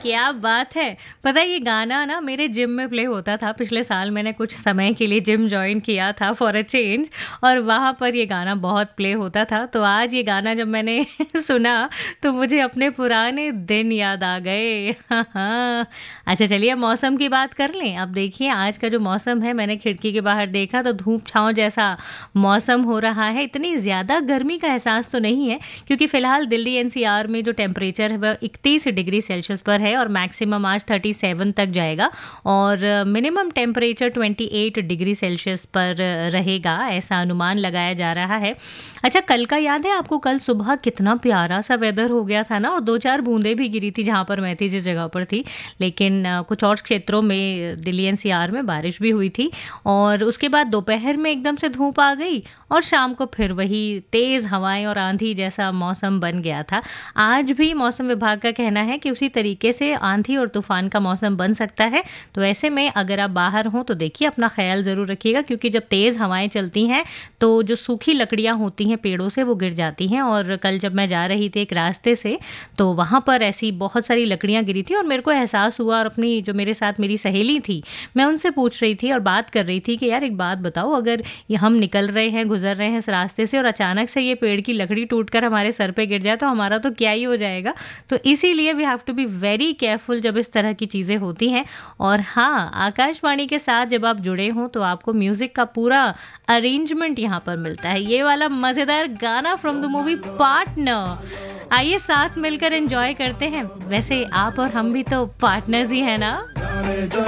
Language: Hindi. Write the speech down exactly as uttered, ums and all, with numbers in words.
क्या बात है! पता है ये गाना ना मेरे जिम में प्ले होता था। पिछले साल मैंने कुछ समय के लिए जिम जॉइन किया था फॉर अ चेंज और वहाँ पर ये गाना बहुत प्ले होता था। तो आज ये गाना जब मैंने सुना तो मुझे अपने पुराने दिन याद आ गए। अच्छा चलिए अब मौसम की बात कर लें। अब देखिए आज का जो मौसम है, मैंने खिड़की के बाहर देखा तो धूप छाँव जैसा मौसम हो रहा है। इतनी ज़्यादा गर्मी का एहसास तो नहीं है क्योंकि फ़िलहाल दिल्ली एनसीआर में जो टेम्परेचर है वह इकतीस डिग्री सेल्सियस पर है और मैक्सिमम आज सैंतीस तक जाएगा और मिनिमम टेम्परेचर अट्ठाईस डिग्री सेल्सियस पर रहेगा, ऐसा अनुमान लगाया जा रहा है। अच्छा कल का याद है आपको? कल सुबह कितना प्यारा सा वेदर हो गया था ना, और दो चार बूंदें भी गिरी थी जहाँ पर मैं थी, जिस जगह पर थी। लेकिन कुछ और क्षेत्रों में दिल्ली एनसीआर में बारिश भी हुई थी और उसके बाद दोपहर में एकदम से धूप आ गई और शाम को फिर वही तेज़ हवाएं और आंधी जैसा मौसम बन गया था। आज भी मौसम विभाग का कहना है कि उसी तरीके से आंधी और तूफान का मौसम बन सकता है। तो ऐसे में अगर आप बाहर हों तो देखिए अपना ख्याल ज़रूर रखिएगा, क्योंकि जब तेज़ हवाएं चलती हैं तो जो सूखी लकड़ियां होती हैं पेड़ों से वो गिर जाती हैं। और कल जब मैं जा रही थी एक रास्ते से तो वहाँ पर ऐसी बहुत सारी लकड़ियाँ गिरी थी और मेरे को एहसास हुआ, और अपनी जो मेरे साथ मेरी सहेली थी मैं उनसे पूछ रही थी और बात कर रही थी कि यार एक बात बताओ, अगर ये हम निकल रहे हैं गुजर रहे हैं इस रास्ते से और अचानक से ये पेड़ की लकड़ी टूटकर हमारे सर पे गिर जाए तो हमारा तो क्या ही हो जाएगा। तो इसीलिए we have to be very careful जब इस तरह की चीज़ें होती हैं। और हाँ, आकाशवाणी के साथ जब आप जुड़े हों तो आपको म्यूज़िक का पूरा अरेंजमेंट यहाँ पर मिलता है। ये वाला मज़ेदार गाना फ्रॉम द मूवी पार्टनर, आइए साथ मिलकर एंजॉय करते हैं। वैसे आप और हम भी तो पार्टनर्स ही हैं ना।